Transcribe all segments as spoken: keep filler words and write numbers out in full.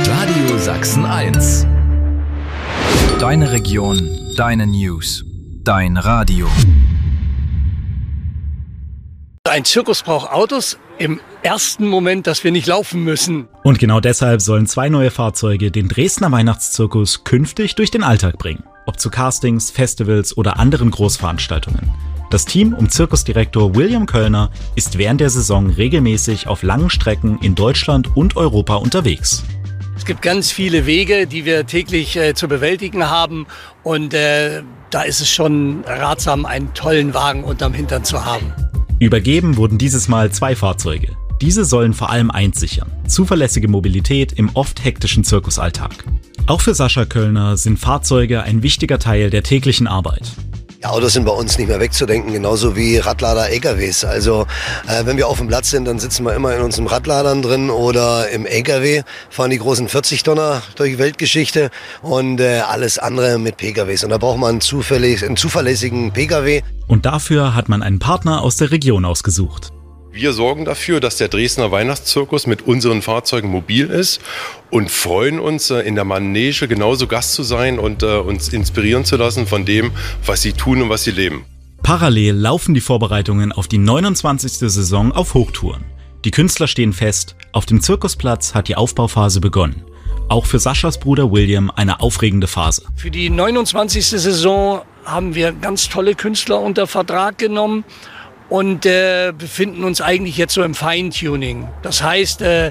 Radio Sachsen eins. Deine Region, deine News, dein Radio. Ein Zirkus braucht Autos im ersten Moment, dass wir nicht laufen müssen. Und genau deshalb sollen zwei neue Fahrzeuge den Dresdner Weihnachtszirkus künftig durch den Alltag bringen. Ob zu Castings, Festivals oder anderen Großveranstaltungen. Das Team um Zirkusdirektor William Köllner ist während der Saison regelmäßig auf langen Strecken in Deutschland und Europa unterwegs. Es gibt ganz viele Wege, die wir täglich äh, zu bewältigen haben. Und äh, da ist es schon ratsam, einen tollen Wagen unterm Hintern zu haben. Übergeben wurden dieses Mal zwei Fahrzeuge. Diese sollen vor allem eins sichern: zuverlässige Mobilität im oft hektischen Zirkusalltag. Auch für Sascha Köllner sind Fahrzeuge ein wichtiger Teil der täglichen Arbeit. Ja, Autos sind bei uns nicht mehr wegzudenken, genauso wie Radlader, L K Ws. Also äh, wenn wir auf dem Platz sind, dann sitzen wir immer in unseren Radladern drin oder im L K W, fahren die großen vierzig Tonner durch die Weltgeschichte und äh, alles andere mit P K Ws. Und da braucht man einen, zufällig, einen zuverlässigen P K W. Und dafür hat man einen Partner aus der Region ausgesucht. Wir sorgen dafür, dass der Dresdner Weihnachtszirkus mit unseren Fahrzeugen mobil ist und freuen uns, in der Manege genauso Gast zu sein und uh, uns inspirieren zu lassen von dem, was sie tun und was sie leben. Parallel laufen die Vorbereitungen auf die neunundzwanzigste Saison auf Hochtouren. Die Künstler stehen fest, auf dem Zirkusplatz hat die Aufbauphase begonnen. Auch für Saschas Bruder William eine aufregende Phase. Für die neunundzwanzigste Saison haben wir ganz tolle Künstler unter Vertrag genommen. Und äh, befinden uns eigentlich jetzt so im Feintuning. Das heißt, äh,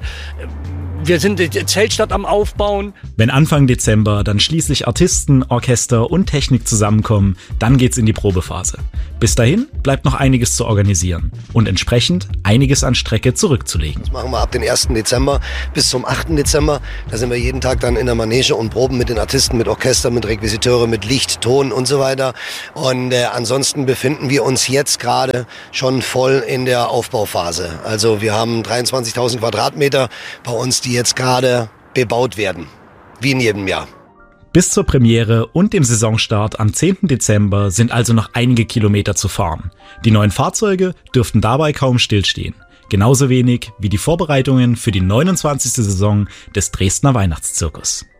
wir sind die Zeltstadt am Aufbauen. Wenn Anfang Dezember dann schließlich Artisten, Orchester und Technik zusammenkommen, dann geht's in die Probephase. Bis dahin bleibt noch einiges zu organisieren und entsprechend einiges an Strecke zurückzulegen. Das machen wir ab dem ersten Dezember bis zum achten Dezember. Da sind wir jeden Tag dann in der Manege und proben mit den Artisten, mit Orchester, mit Requisiteure, mit Licht, Ton und so weiter. Und äh, ansonsten befinden wir uns jetzt gerade schon voll in der Aufbauphase. Also wir haben dreiundzwanzigtausend Quadratmeter bei uns, die jetzt gerade bebaut werden, wie in jedem Jahr. Bis zur Premiere und dem Saisonstart am zehnten Dezember sind also noch einige Kilometer zu fahren. Die neuen Fahrzeuge dürften dabei kaum stillstehen. Genauso wenig wie die Vorbereitungen für die neunundzwanzigste Saison des Dresdner Weihnachtszirkus.